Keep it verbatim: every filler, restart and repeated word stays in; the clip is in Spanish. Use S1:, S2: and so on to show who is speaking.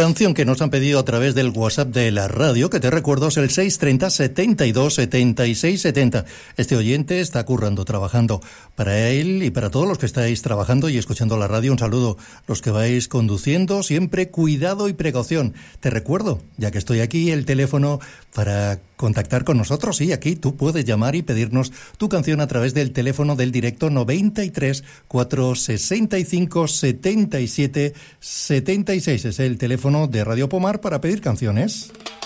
S1: Canción que nos han pedido a través del WhatsApp de la radio, que te recuerdo es el seis treinta, setenta y dos, setenta y seis, setenta. Este oyente está currando, trabajando. Para él y para todos los que estáis trabajando y escuchando la radio, un saludo. Los que vais conduciendo, siempre cuidado y precaución. Te recuerdo, ya que estoy aquí, el teléfono para contactar con nosotros. Sí, aquí tú puedes llamar y pedirnos tu canción a través del teléfono del directo noventa y tres, cuatrocientos sesenta y cinco, setenta y siete, setenta y seis. Es el teléfono de Radio Pomar para pedir canciones.